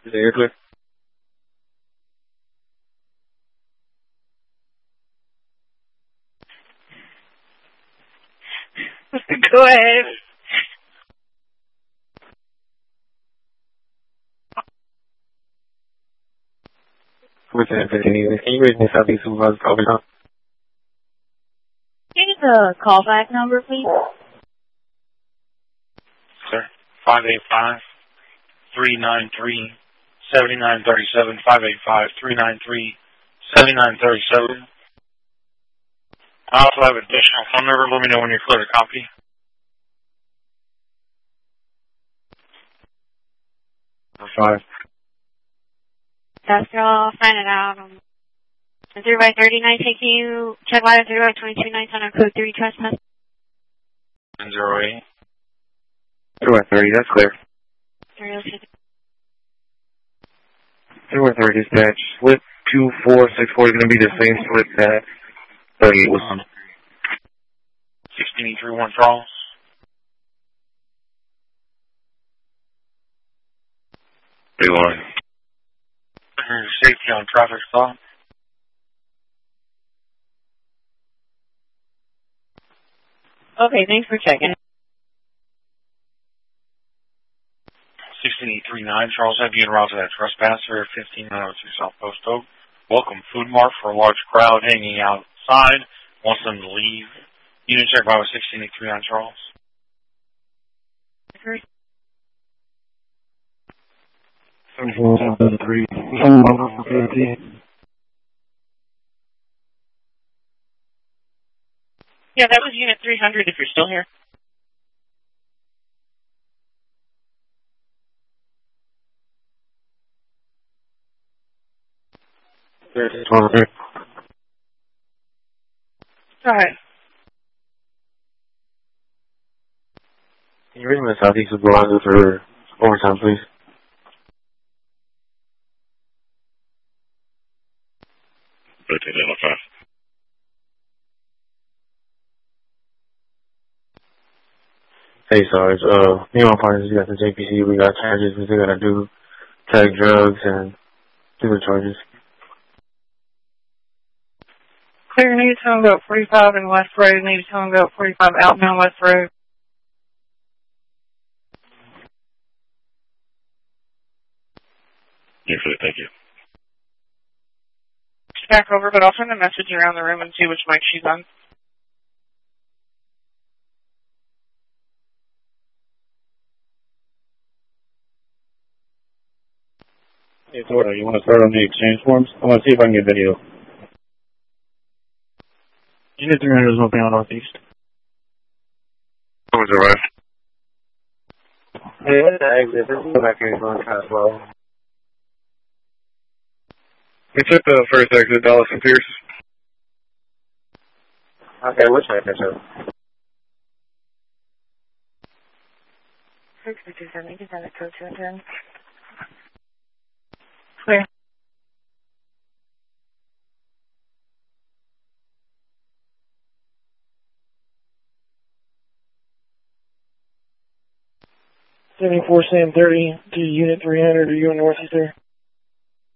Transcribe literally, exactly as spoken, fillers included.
Is the air clear? Go ahead. What's that? Can you raise me Southeast Supervisor Calvin John? Can you give a callback number, please? Sir, five eight five, three nine three, seven nine three seven, five eight five, three nine three, seven nine three seven. I also have additional phone number. Let me know when you're clear to copy. Five. That's all. Find it out. Um, zero by thirty-nine taking you. Check line zero by twenty-two nine on code three trespass. Zero eight. Zero by thirty. That's clear. Zero six. Zero by thirty dispatch. Split two four six four is going to be the same split that thirty was on. Sixteen three one Charles. Big line. Safety on traffic stop. Okay, thanks for checking. sixteen eight three nine Charles, have you en route to that trespasser, fifteen nine oh two South Post Oak. Welcome Food Mart for a large crowd hanging outside. Wants them to leave. Unit check by sixteen eight three nine Charles. seven three. Yeah, that was Unit three hundred if you're still here. All right. Can you read me the Southeast Supervisor for overtime, please? thirteen oh five. Hey, Sarge. Uh, me and my partners, we got the J P C. We got charges. We still got to do tag drugs and do the charges. Clear, need to tell them about forty-five and West Road. Need to tell them about forty-five outbound West Road. Usually, thank you. Back over, but I'll send a message around the room and see which mic she's on. Hey, Torta, you want to start on the exchange forms? I want to see if I can get video. Unit three hundred is moving on northeast. Who's arrived? Hey, what's the exit? This is back here going kind of slow. We took the first exit, Dallas and Pierce. Okay, which exit? six two seven, you can send it code two and ten. Clear. seventy-four Sam thirty to Unit three hundred. Are you in northeast there?